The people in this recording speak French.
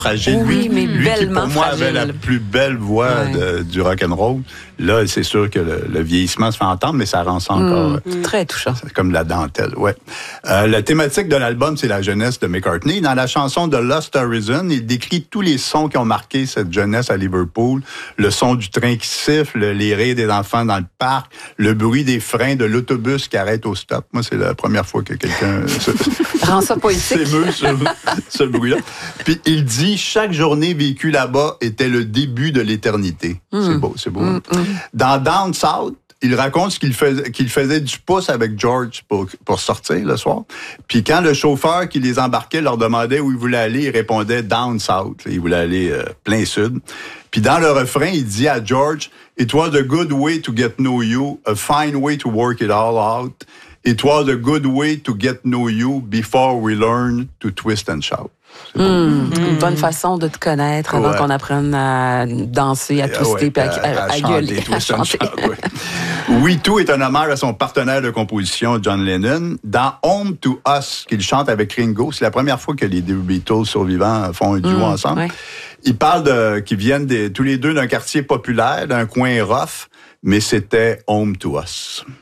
fragile. Oui, mais lui bellement qui, pour moi, fragile. avait la plus belle voix du rock'n'roll. Là, c'est sûr que le vieillissement se fait entendre, mais ça rend ça encore... très touchant. C'est comme de la dentelle, ouais. La thématique de l'album, c'est la jeunesse de McCartney. Dans la chanson de Lost Horizon, il décrit tous les sons qui ont marqué cette jeunesse à Liverpool. Le son du train qui siffle, les rires des enfants dans le parc, le bruit des freins de l'autobus qui arrête au stop. Moi, c'est la première fois que quelqu'un rend ça poétique. s'émeut sur ce bruit-là. Puis il dit, chaque journée vécue là-bas était le début de l'éternité. C'est beau, c'est beau. Dans Down South, il raconte qu'il faisait du pouce avec George pour sortir le soir. Puis quand le chauffeur qui les embarquait leur demandait où il voulait aller, il répondait Down South. Il voulait aller plein sud. Puis dans le refrain, il dit à George, It was a good way to get to know you, a fine way to work it all out. It was a good way to get to know you before we learn to twist and shout. Une bonne façon de te connaître avant qu'on apprenne à danser, à twister, puis à gueuler, à chanter. We Too est un hommage à son partenaire de composition, John Lennon. Dans Home to Us, qu'il chante avec Ringo, c'est la première fois que les deux Beatles survivants font un duo ensemble. Ils parlent qu'ils viennent tous les deux d'un quartier populaire, d'un coin rough, mais c'était Home to Us.